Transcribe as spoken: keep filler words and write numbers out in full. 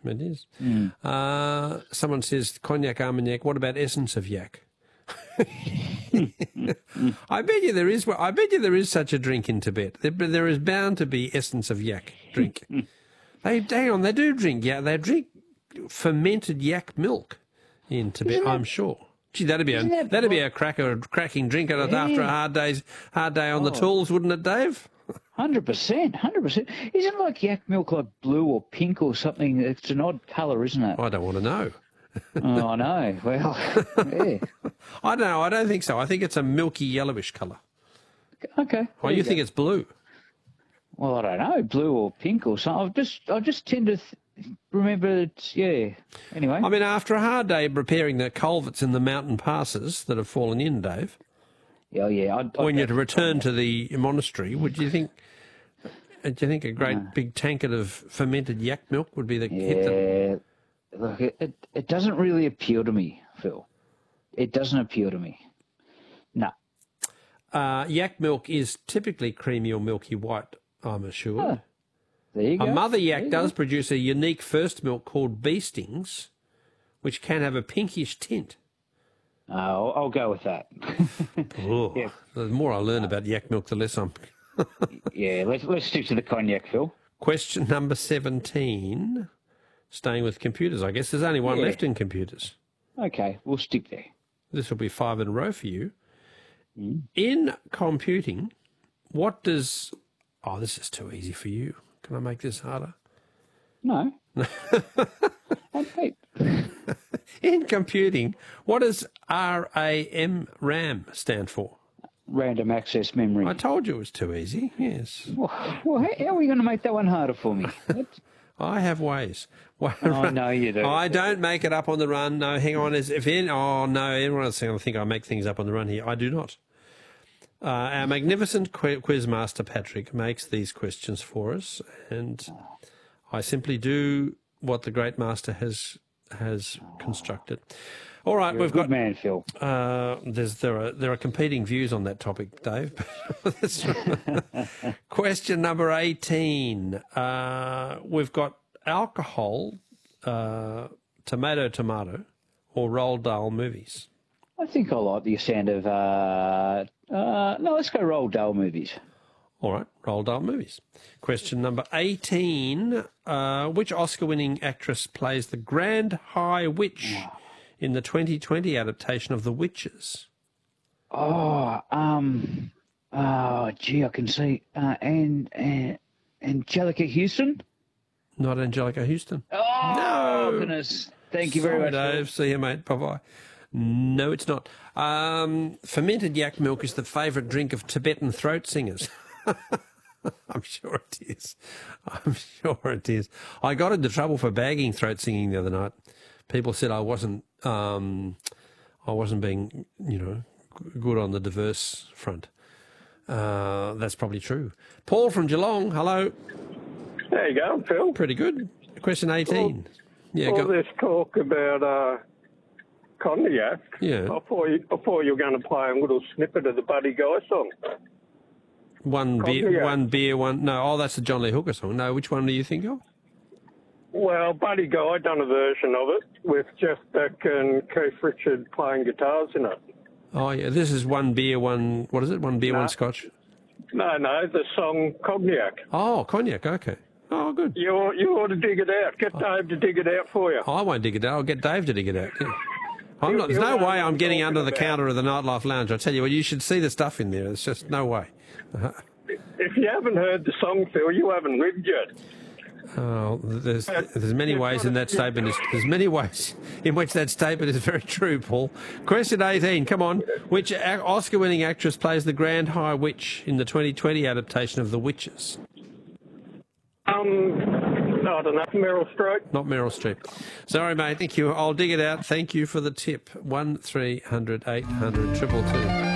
it is. Mm. Uh, someone says cognac Armagnac. What about essence of yak? I bet you there is. I bet you there is such a drink in Tibet. There, there is bound to be essence of yak drink. they hang on. They do drink. Yeah, they drink fermented yak milk in Tibet. Isn't I'm that- sure. Gee, that'd be a that that'd be what- a cracker, a cracking drink after Yeah. a hard day's hard day on the Oh. tools, wouldn't it, Dave? Hundred percent, hundred percent. Isn't like yak milk like blue or pink or something? It's an odd colour, isn't it? I don't want to know. Oh, I know. Well, yeah. I don't know. I don't think so. I think it's a milky yellowish colour. Okay. Well, you think it's blue? Well, I don't know, blue or pink or something. I just, I just tend to th- remember it's yeah. Anyway. I mean, after a hard day repairing the culverts in the mountain passes that have fallen in, Dave, Oh yeah. I'd, I'd when you're to go- return to the monastery, would you think? uh, Do you think a great big tankard of fermented yak milk would be the hit? That, Yeah. Look, it, it it doesn't really appeal to me, Phil. It doesn't appeal to me. No. uh, yak milk is typically creamy or milky white, I'm assured. Oh, there you go. A mother There yak you does go. produce a unique first milk called beestings, which can have a pinkish tint. Uh, I'll, I'll go with that. Oh, Yeah. The more I learn about yak milk, the less I'm. Yeah. Let's let's stick to the cognac, Phil. Question number seventeen. Staying with computers, I guess. There's only one Yeah. left in computers. Okay, we'll stick there. This will be five in a row for you. Mm. In computing, what does... Oh, this is too easy for you. Can I make this harder? No. Oh, wait. In computing, what does RAM, RAM stand for? Random access memory. I told you it was too easy. Yes. Well, well, how, how are we going to make that one harder for me? What? I have ways. Oh, no, you do. I don't make it up on the run. No, hang on. Is if in, oh no, everyone else think I make things up on the run here. I do not. Uh, our magnificent qu- quiz master Patrick makes these questions for us, and I simply do what the great master has has constructed. All right, You're we've a good got. man, Phil. Uh, there's there are there are competing views on that topic, Dave. That's right. Question number eighteen. Uh, we've got alcohol, uh, tomato, tomato, or Roald Dahl movies. I think I like the sound of. Uh, uh, no, let's go Roald Dahl movies. All right, Roald Dahl movies. Question number eighteen. Uh, which Oscar-winning actress plays the Grand High Witch in the twenty twenty adaptation of The Witches? Oh, um, oh, gee, I can see. Uh, and, and Angelica Houston. Not Angelica Houston. Oh, No. goodness! Thank you very Sorry, much, Phil. Dave. See you, mate. Bye-bye. No, it's not. Um, fermented yak milk is the favourite drink of Tibetan throat singers. I'm sure it is. I'm sure it is. I got into trouble for bagging throat singing the other night. People said I wasn't, um, I wasn't being, you know, g- good on the diverse front. Uh, that's probably true. Paul from Geelong, hello. There you go, Phil. Pretty good. Question eighteen. Yeah, All go. this talk about uh, cognac. Yeah. I thought you, I thought you were going to play a little snippet of the Buddy Guy song. One beer, Cognac. one beer, one. No, oh, that's the John Lee Hooker song. No, which one do you think of? Well, Buddy Guy done a version of it with Jeff Beck and Keith Richard playing guitars in it. Oh, yeah. This is one beer, one. What is it? One beer, No. one scotch. No, no, the song Cognac. Oh, cognac. Okay. Oh, good. You ought, you ought to dig it out. Get Dave to dig it out for you. Oh, I won't dig it out. I'll get Dave to dig it out. Yeah. I'm You- not, there's you no know way what I'm I'm getting talking under the about. counter of the Nightlife Lounge. I tell you what, you should see the stuff in there. There's just no way. If you haven't heard the song, Phil, you haven't lived yet. Oh, there's there's many ways in that statement. Is, there's many ways in which that statement is very true, Paul. Question eighteen. Come on. Which a- Oscar-winning actress plays the Grand High Witch in the twenty twenty adaptation of The Witches? Um, I don't know, Meryl Streep. Not Meryl Streep. Sorry, mate. Thank you. I'll dig it out. Thank you for the tip. One three hundred eight hundred triple two.